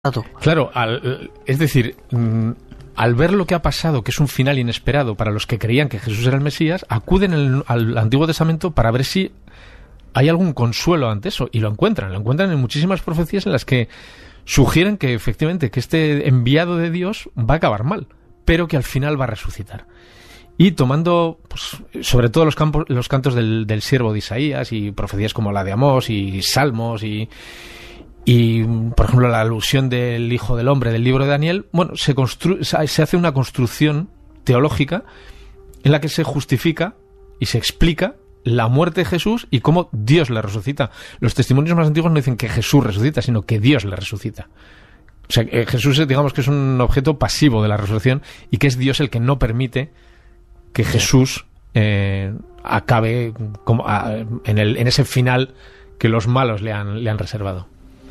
Claro, es decir, al ver lo que ha pasado, que es un final inesperado para los que creían que Jesús era el Mesías, acuden al Antiguo Testamento para ver si hay algún consuelo ante eso, y lo encuentran en muchísimas profecías en las que sugieren que efectivamente que este enviado de Dios va a acabar mal, pero que al final va a resucitar. Y tomando, pues, sobre todo los cantos del siervo de Isaías y profecías como la de Amós y Salmos y por ejemplo la alusión del Hijo del Hombre del libro de Daniel, bueno, se hace una construcción teológica en la que se justifica y se explica la muerte de Jesús y cómo Dios le resucita. Los testimonios más antiguos no dicen que Jesús resucita, sino que Dios le resucita. O sea, Jesús, digamos que es un objeto pasivo de la resurrección y que es Dios el que no permite que Jesús acabe como, en ese final que los malos le han reservado.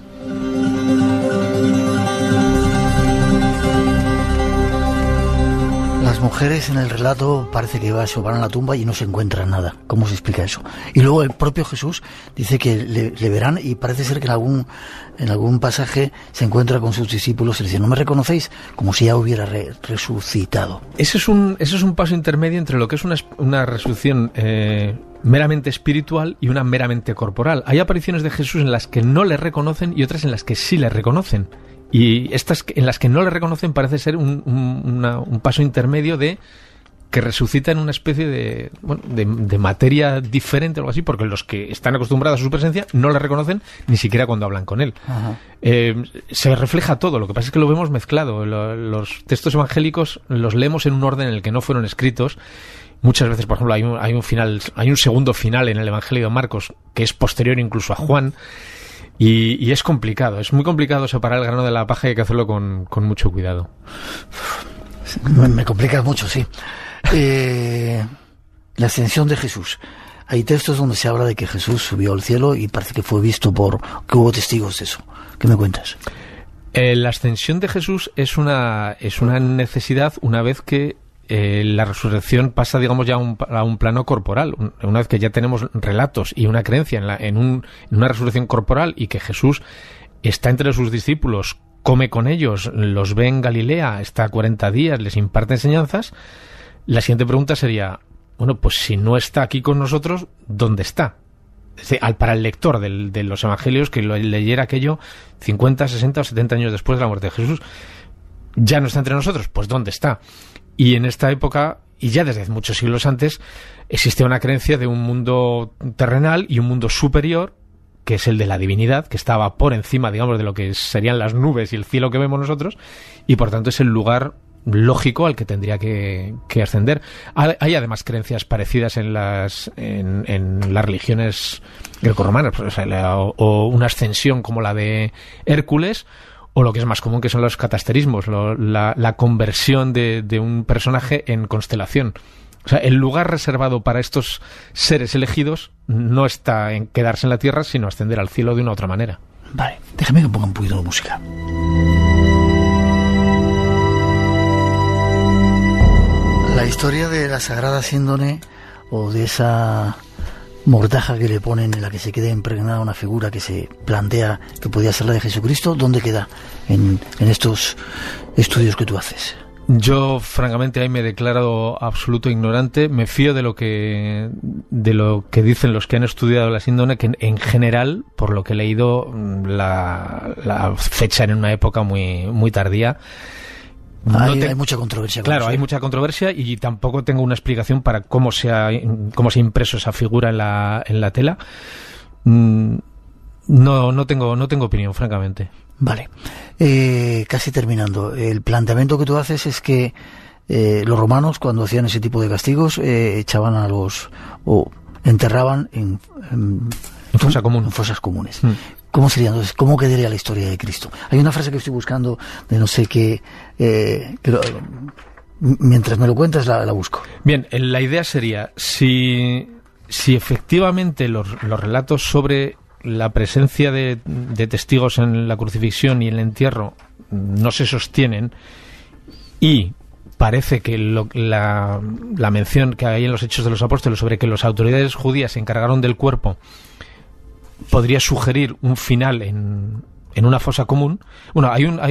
Las mujeres en el relato parece que se van a la tumba y no se encuentran nada. ¿Cómo se explica eso? Y luego el propio Jesús dice que le verán, y parece ser que en algún pasaje se encuentra con sus discípulos y le dice: ¿no me reconocéis? Como si ya hubiera resucitado. Ese es un paso intermedio entre lo que es una resurrección meramente espiritual y una meramente corporal. Hay apariciones de Jesús en las que no le reconocen y otras en las que sí le reconocen. Y estas en las que no le reconocen parece ser un paso intermedio de que resucita en una especie de materia diferente o algo así, porque los que están acostumbrados a su presencia no le reconocen ni siquiera cuando hablan con él. Se refleja todo, lo que pasa es que lo vemos mezclado. Los textos evangélicos los leemos en un orden en el que no fueron escritos. Muchas veces, por ejemplo, hay un segundo final en el Evangelio de Marcos que es posterior incluso a Juan. Y es complicado, es muy complicado separar el grano de la paja, y hay que hacerlo con mucho cuidado. Me complica mucho, sí. La ascensión de Jesús. Hay textos donde se habla de que Jesús subió al cielo y parece que fue visto que hubo testigos de eso. ¿Qué me cuentas? La ascensión de Jesús es una necesidad una vez que la resurrección pasa, digamos, ya a un plano corporal. Una vez que ya tenemos relatos y una creencia en una resurrección corporal y que Jesús está entre sus discípulos, come con ellos, los ve en Galilea, está 40 días, les imparte enseñanzas, la siguiente pregunta sería: bueno, pues si no está aquí con nosotros, ¿dónde está? Para el lector de los evangelios que leyera aquello 50, 60 o 70 años después de la muerte de Jesús, ya no está entre nosotros, pues ¿dónde está? Y en esta época, y ya desde muchos siglos antes, existe una creencia de un mundo terrenal y un mundo superior, que es el de la divinidad, que estaba por encima, digamos, de lo que serían las nubes y el cielo que vemos nosotros, y por tanto es el lugar lógico al que tendría que ascender. Hay además creencias parecidas en las religiones grecorromanas, o una ascensión como la de Hércules, o lo que es más común, que son los catasterismos, la conversión de un personaje en constelación. O sea, el lugar reservado para estos seres elegidos no está en quedarse en la tierra, sino ascender al cielo de una otra manera. Vale, déjame que ponga un poquito de música. La historia de la Sagrada Síndone, o de esa mortaja que le ponen en la que se queda impregnada una figura que se plantea que podía ser la de Jesucristo, ¿dónde queda en estos estudios que tú haces? Yo, francamente, ahí me he declarado absoluto ignorante. Me fío de lo que dicen los que han estudiado la síndone, que en general, por lo que he leído, la fecha en una época muy, muy tardía. Hay mucha controversia. Claro, hay mucha controversia, y tampoco tengo una explicación para cómo se ha impreso esa figura en la tela. No tengo opinión, francamente. Vale. Casi terminando. El planteamiento que tú haces es que los romanos, cuando hacían ese tipo de castigos, echaban o enterraban en fosas comunes. ¿Cómo sería entonces? ¿Cómo quedaría la historia de Cristo? Hay una frase que estoy buscando de no sé qué, mientras me lo cuentas la busco. Bien, la idea sería, si efectivamente los relatos sobre la presencia de testigos en la crucifixión y en el entierro no se sostienen, y parece que la mención que hay en los Hechos de los Apóstoles sobre que las autoridades judías se encargaron del cuerpo podría sugerir un final en una fosa común. Bueno, hay